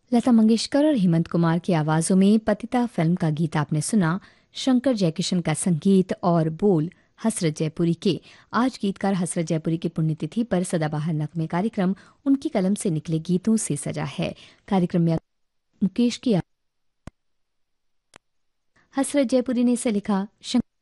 लता मंगेशकर और हेमंत कुमार की आवाजों में पतिता फिल्म का गीत आपने सुना। शंकर जयकिशन का संगीत और बोल हसरत जयपुरी के। आज गीतकार हसरत जयपुरी की पुण्यतिथि पर सदाबहार नगमे कार्यक्रम उनकी कलम से निकले गीतों से सजा है। कार्यक्रम में मुकेश की हसरत जयपुरी ने इसे लिखा।